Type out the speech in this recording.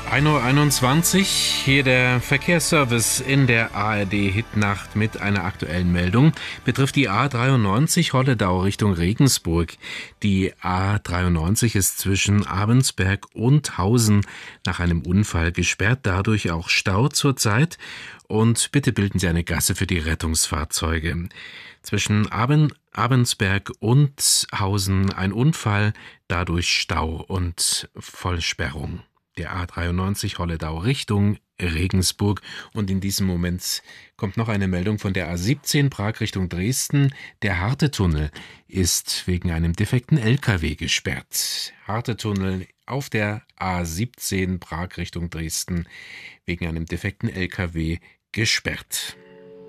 1:21 Uhr, hier der Verkehrsservice in der ARD-Hitnacht mit einer aktuellen Meldung. Betrifft die A93 Holledau Richtung Regensburg. Die A93 ist zwischen Abensberg und Hausen nach einem Unfall gesperrt, dadurch auch Stau zurzeit. Und bitte bilden Sie eine Gasse für die Rettungsfahrzeuge. Zwischen Abensberg und Hausen ein Unfall, dadurch Stau und Vollsperrung. Der A93 Holledau Richtung Regensburg. Und in diesem Moment kommt noch eine Meldung von der A17 Prag Richtung Dresden. Der Hartetunnel ist wegen einem defekten LKW gesperrt. Hartetunnel auf der A17 Prag Richtung Dresden wegen einem defekten LKW gesperrt.